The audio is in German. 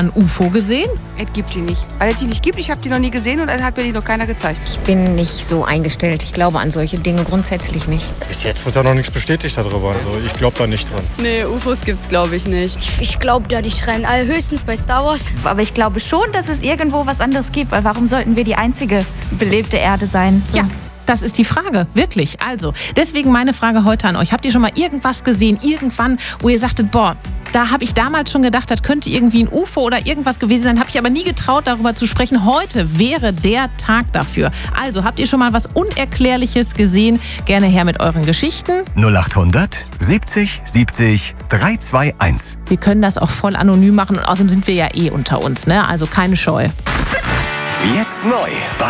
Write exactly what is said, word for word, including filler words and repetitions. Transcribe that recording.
mal ein U F O gesehen? Es gibt die nicht. Weil es die nicht gibt, ich habe die noch nie gesehen und es hat mir die noch keiner gezeigt. Ich bin nicht so eingestellt. Ich glaube an solche Dinge grundsätzlich nicht. Bis jetzt wird da noch nichts bestätigt darüber. Also ich glaube da nicht dran. Nee, U F Os gibt's glaube ich nicht. Ich, ich glaube da nicht dran. Also höchstens bei Star Wars. Aber ich glaube schon, dass es irgendwo was anderes gibt. Weil warum sollten wir die einzige belebte Erde sein? So. Ja. Das ist die Frage, wirklich. Also, deswegen meine Frage heute an euch. Habt ihr schon mal irgendwas gesehen, irgendwann, wo ihr sagtet, boah, da habe ich damals schon gedacht, das könnte irgendwie ein U F O oder irgendwas gewesen sein, habe ich aber nie getraut, darüber zu sprechen. Heute wäre der Tag dafür. Also, habt ihr schon mal was Unerklärliches gesehen? Gerne her mit euren Geschichten. null acht hundert siebzig siebzig drei zwei eins. Wir können das auch voll anonym machen und außerdem sind wir ja eh unter uns, ne? Also keine Scheu. Jetzt neu bei